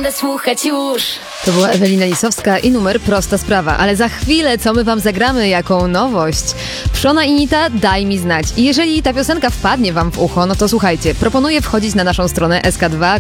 będę słuchać już. To była Ewelina Lisowska i numer Prosta Sprawa. Ale za chwilę, co my wam zagramy, jaką nowość? Przona i Nita, Daj mi znać. I jeżeli ta piosenka wpadnie wam w ucho, no to słuchajcie, proponuję wchodzić na naszą stronę sk2